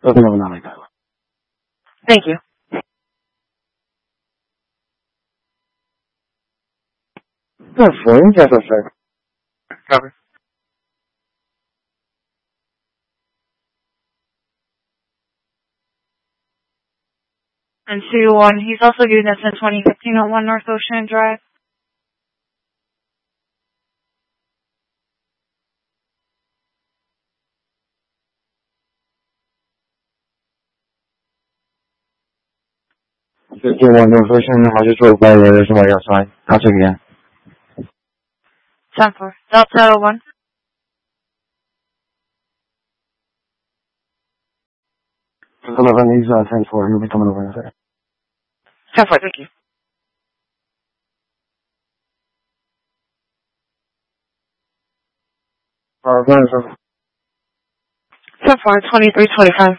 No, not like that. Thank you. That's fine. Yes, sir. Cover. And 2-1, he's also units in 2015 at 1 North Ocean Drive. Just do one version. I just drove by there. There's somebody outside. I'll check again. 10-4. Delta 1. Just 11, he's 10-4. He'll be coming over in a second. 10-4, thank you. Go ahead, sir. 10-4, 2325.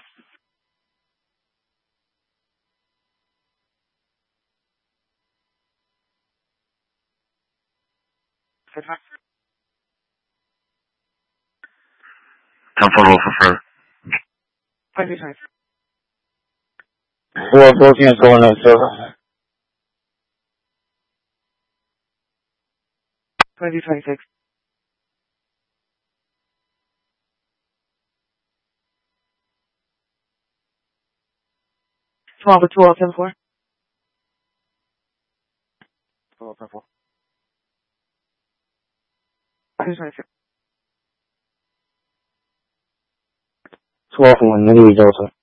Come for for 2325. Well, those units going up, sir. 2026. 12 with 12, 10-4. 2026. 12-1, Louis Delta.